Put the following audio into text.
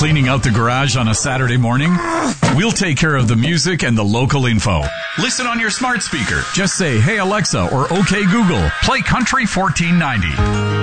cleaning out the garage on a Saturday morning? We'll take care of the music and the local info. Listen on your smart speaker. Just say, "Hey Alexa," or "Okay Google, play Country 1490."